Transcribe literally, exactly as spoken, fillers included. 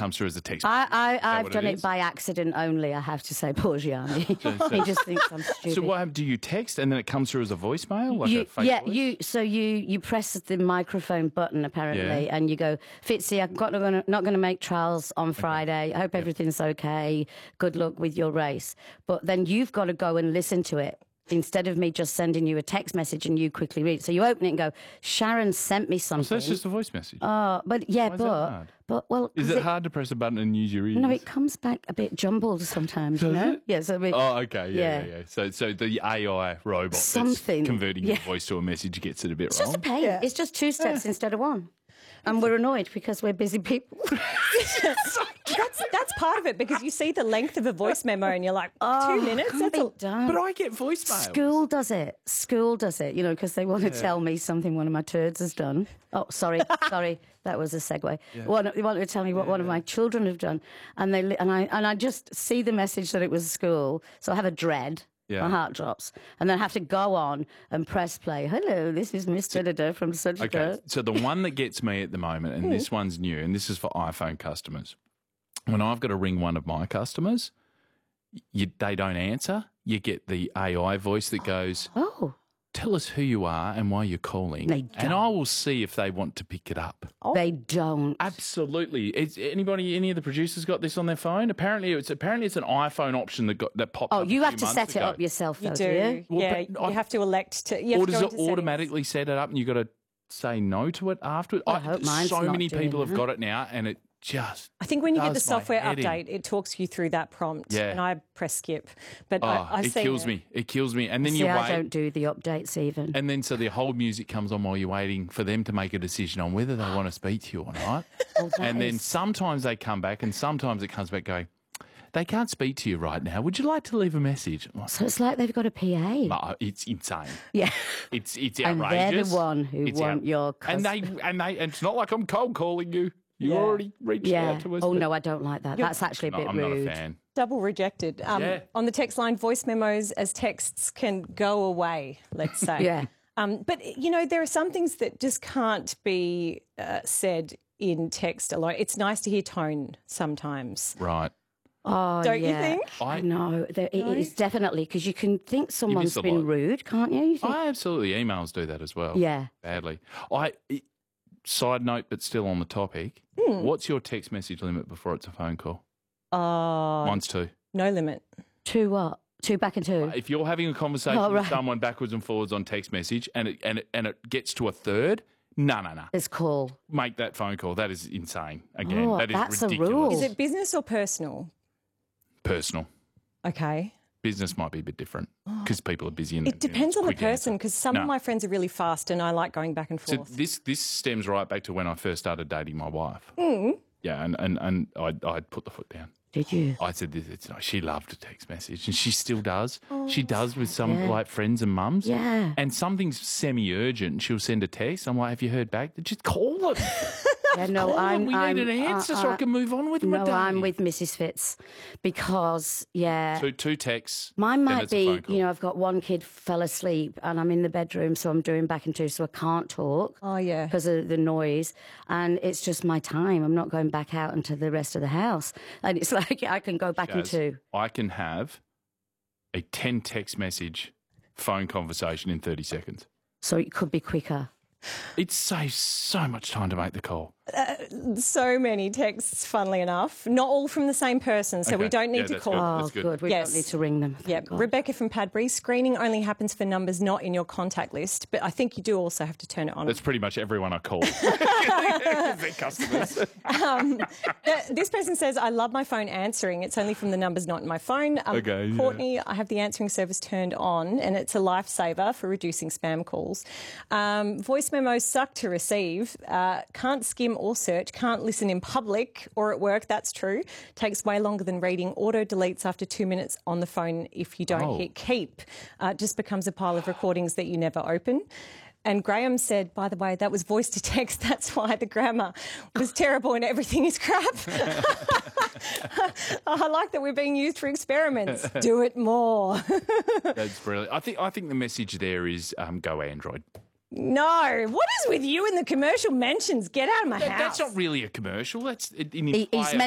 comes through as a text. I, I, I've what done it it, is? by accident only, I have to say, poor Gianni. He just thinks I'm stupid. So what happens? Do you text and then it comes through as a voicemail? Like You, a fake yeah, voice? you. So you you press the microphone button apparently, Yeah. and you go, Fitzy, I'm not going to not going to make trials on Friday. I hope everything's okay. Good luck with your race. But then you've got to go and listen to it instead of me just sending you a text message and you quickly read it. So you open it and go, Sharon sent me something. So that's just a voice message. Oh, but yeah, Why is that but hard? but well, Is 'cause it hard to press a button and use your ears? No, it comes back a bit jumbled sometimes. you Does know? it? Yeah. So we, Oh, okay, yeah, Yeah. yeah, yeah. So, so the A I robot Something, that's converting yeah. your voice to a message gets it a bit it's wrong. just a pain. Yeah. It's just two steps instead of one. And we're annoyed because we're busy people. That's that's part of it because you see the length of a voice memo and you're like, two minutes? Can't That's be a... done. But I get voicemails. School does it. School does it, you know, because they want to tell me something one of my turds has done. Oh, sorry, sorry, that was a segue. One, they want to tell me what one of my children have done, and they li- and I and I just see the message that it was school, so I have a dread. Yeah. My heart drops, and then I have to go on and press play. Hello, this is Miss Da-da-da from such and Okay, such. so the one that gets me at the moment, and this one's new, and this is for iPhone customers. When I've got to ring one of my customers, you, they don't answer. You get the A I voice that goes, Oh, tell us who you are and why you're calling. They and don't. I will see if they want to pick it up. they don't. Absolutely. Is anybody, any of the producers got this on their phone? Apparently, it's apparently it's an iPhone option that got that popped Oh, up. you a have few to months set it ago. up yourself, though, You do do. you? Well, yeah, but I- you have to elect to... You have Or to does go it into settings. automatically set it up and you got to say no to it afterwards? I hope mine's so not many doing people have that. got it now, and it just. I think when you get the does my software head in. update, it talks you through that prompt, Yeah. and I press skip. But Oh, I, I it see kills me. It kills me. And then See, you I wait. don't do the updates even. And then so the whole music comes on while you're waiting for them to make a decision on whether they want to speak to you or not. Oh, that and then is- sometimes they come back and sometimes it comes back going, they can't speak to you right now. Would you like to leave a message? I'm like, So it's like they've got a P A. "No, it's insane. Yeah. It's it's And outrageous. they're the one who It's want your and they and they and it's not like I'm cold calling you. You Yeah. already reached Yeah. out to us. Oh, but- no, I don't like that. That's actually a No, bit I'm rude. not a fan. double rejected. Um, Yeah. On the text line, voice memos as texts can go away, let's say. Yeah. Um, but, you know, there are some things that just can't be uh, said in text alone. It's nice to hear tone sometimes. Right. Oh, Don't you yeah. think? I know. There, it is definitely, because you can think someone's a been lot. rude, can't you? You think, I absolutely emails do that as well. Yeah. Badly. I it- side note, but still on the topic. Hmm. What's your text message limit before it's a phone call? Oh, Mine's two. no limit. two what? Two back and two. If you're having a conversation Oh, with right. someone backwards and forwards on text message and it and it, and it gets to a third, no, no, no. It's cool. Make that phone call. That is insane. Again, Oh, that is that's a ridiculous. rule. Is it business or personal? Personal. Okay. Business might be a bit different because people are busy. And It depends on the quick person answer. because some No. of my friends are really fast and I like going back and So forth. this this stems right back to when I first started dating my wife. Mm. Yeah, and and and I'd, I'd put the foot down. Did you? I said this. It's not, she loved a text message, and she still does. she does with some like friends and mums. Yeah. And something's semi-urgent. She'll send a text. I'm like, "Have you heard back?" Just call them. Yeah, no, Call I'm. them. We I'm, need an answer uh, so I uh, can move on with my No, day. I'm with Missus Fitz because, yeah. two two texts. Mine then might it's a be, phone call. you know, I've got one kid fell asleep and I'm in the bedroom, so I'm doing back and two, so I can't talk. Oh, yeah. Because of the noise. And it's just my time. I'm not going back out into the rest of the house. And it's like I can go back Jazz, into. I can have a ten text message phone conversation in thirty seconds. So it could be quicker. It saves so much time to make the call. So many texts, funnily enough. Not all from the same person, so we Okay. don't need Yeah, to that's call. good. Oh, That's good. good. We Yes. don't need to ring them. Yep. Thank God. Rebecca from Padbury, screening only happens for numbers not in your contact list, but I think you do also have to turn it on. That's pretty much everyone I call. They're customers. Th- This person says, I love my phone answering. It's only from the numbers not in my phone. Um, Okay, yeah. Courtney, I have the answering service turned on, and it's a lifesaver for reducing spam calls. Um, voice memos suck to receive. Uh, can't skim or search. Can't listen in public or at work. That's true. Takes way longer than reading. Auto deletes after two minutes on the phone if you don't Oh. hit keep. Uh, it just becomes a pile of recordings that you never open. And Graham said, by the way, that was voice to text. That's why the grammar was terrible and everything is crap. I like that we're being used for experiments. Do it more. That's brilliant. I think I think the message there is um, go Android. No, what is with you in the commercial mentions? Get out of my That- house. that's not really a commercial. That's in He- he's entire